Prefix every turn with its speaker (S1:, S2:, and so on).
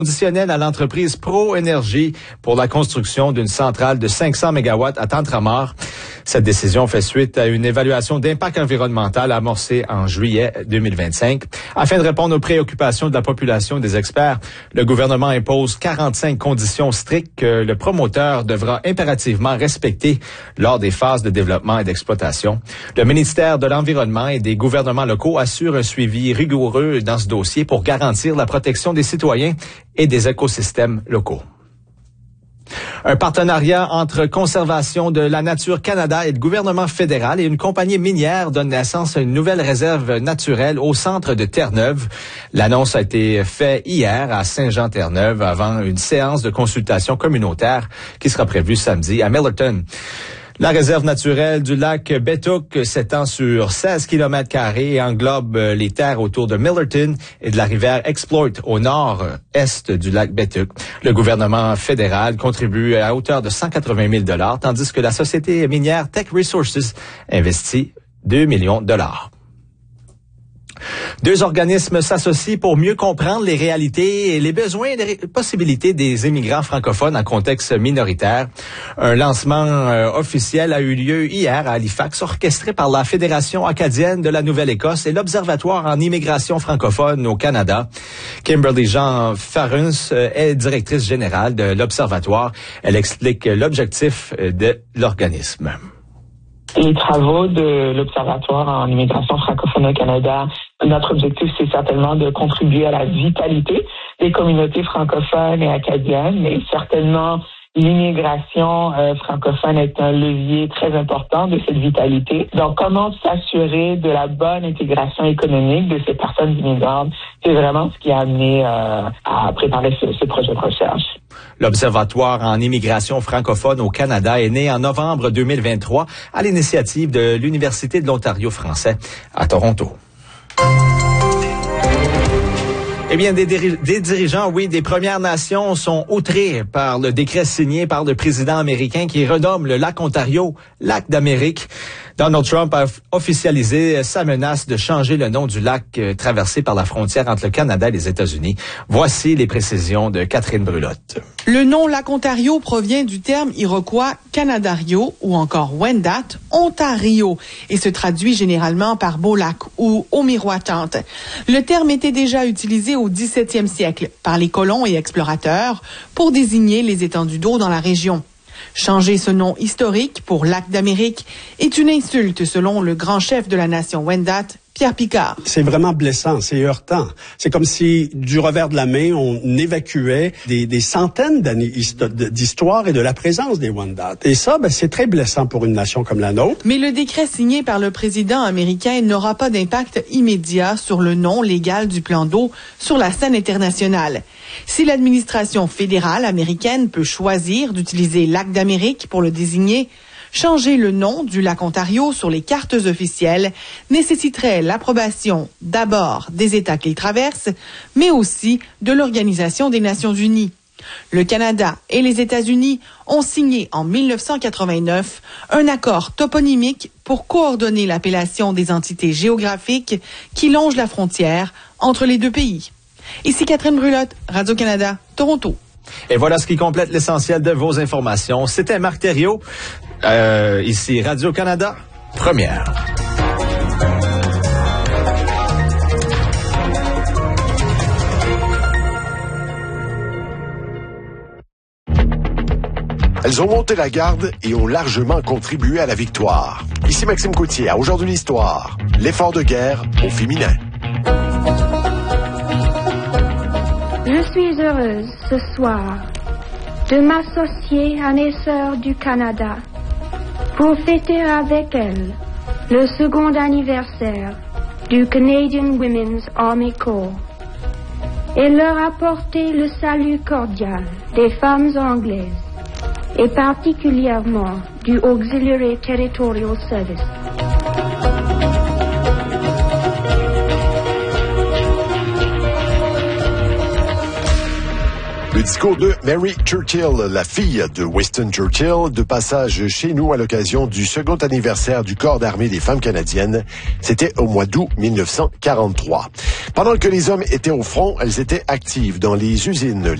S1: conditionnel à l'entreprise Pro-Énergie pour la construction d'une centrale de 500 MW à Tantramar. Cette décision fait suite à une évaluation d'impact environnemental amorcée en juillet 2025. Afin de répondre aux préoccupations de la population et des experts, le gouvernement impose 45 conditions strictes que le promoteur devra impérativement respecter lors des phases de développement et d'exploitation. Le ministère de l'Environnement et des gouvernements locaux assure un suivi rigoureux dans ce dossier pour garantir la protection des citoyens et des écosystèmes locaux. Un partenariat entre Conservation de la Nature Canada et le gouvernement fédéral et une compagnie minière donne naissance à une nouvelle réserve naturelle au centre de Terre-Neuve. L'annonce a été faite hier à Saint-Jean-Terre-Neuve avant une séance de consultation communautaire qui sera prévue samedi à Millerton. La réserve naturelle du lac Bettook s'étend sur 16 km² et englobe les terres autour de Millerton et de la rivière Exploit au nord-est du lac Bettook. Le gouvernement fédéral contribue à hauteur de 180 000 $, tandis que la société minière Tech Resources investit 2 millions $. Deux organismes s'associent pour mieux comprendre les réalités et les besoins et les possibilités des immigrants francophones en contexte minoritaire. Un lancement officiel a eu lieu hier à Halifax, orchestré par la Fédération acadienne de la Nouvelle-Écosse et l'Observatoire en immigration francophone au Canada. Kimberly Jean Faruns est directrice générale de l'Observatoire. Elle explique l'objectif de l'organisme.
S2: Les travaux de l'Observatoire en immigration francophone au Canada, notre objectif, c'est certainement de contribuer à la vitalité des communautés francophones et acadiennes, mais certainement l'immigration francophone est un levier très important de cette vitalité. Donc, comment s'assurer de la bonne intégration économique de ces personnes immigrantes, c'est vraiment ce qui a amené à préparer ce projet de recherche.
S1: L'Observatoire en immigration francophone au Canada est né en novembre 2023 à l'initiative de l'Université de l'Ontario français à Toronto. Eh bien, des dirigeants, des Premières Nations sont outrés par le décret signé par le président américain qui renomme le lac Ontario lac d'Amérique. Donald Trump a officialisé sa menace de changer le nom du lac traversé par la frontière entre le Canada et les États-Unis. Voici les précisions de Catherine Brulotte.
S3: Le nom lac Ontario provient du terme iroquois Canadario ou encore Wendat, Ontario, et se traduit généralement par beau lac ou eau miroitante. Le terme était déjà utilisé au 17e siècle par les colons et explorateurs pour désigner les étendues d'eau dans la région. Changer ce nom historique pour lac d'Amérique est une insulte selon le grand chef de la nation Wendat, Pierre Picard.
S4: C'est vraiment blessant, c'est heurtant. C'est comme si, du revers de la main, on évacuait des centaines d'années d'histoire et de la présence des Wendat. Et ça, c'est très blessant pour une nation comme la nôtre.
S3: Mais le décret signé par le président américain n'aura pas d'impact immédiat sur le nom légal du plan d'eau sur la scène internationale. Si l'administration fédérale américaine peut choisir d'utiliser lac d'Amérique pour le désigner, changer le nom du lac Ontario sur les cartes officielles nécessiterait l'approbation d'abord des États qui le traversent, mais aussi de l'Organisation des Nations Unies. Le Canada et les États-Unis ont signé en 1989 un accord toponymique pour coordonner l'appellation des entités géographiques qui longent la frontière entre les deux pays. Ici Catherine Brulotte, Radio-Canada, Toronto.
S1: Et voilà ce qui complète l'essentiel de vos informations. C'était Marc Thériault, ici Radio-Canada, première.
S5: Elles ont monté la garde et ont largement contribué à la victoire. Ici Maxime Coutier, à Aujourd'hui une histoire. L'effort de guerre au féminin.
S6: Je suis heureuse ce soir de m'associer à mes sœurs du Canada pour fêter avec elles le second anniversaire du Canadian Women's Army Corps et leur apporter le salut cordial des femmes anglaises et particulièrement du Auxiliary Territorial Service.
S5: Le discours de Mary Churchill, la fille de Winston Churchill, de passage chez nous à l'occasion du second anniversaire du Corps d'armée des femmes canadiennes. C'était au mois d'août 1943. Pendant que les hommes étaient au front, elles étaient actives dans les usines,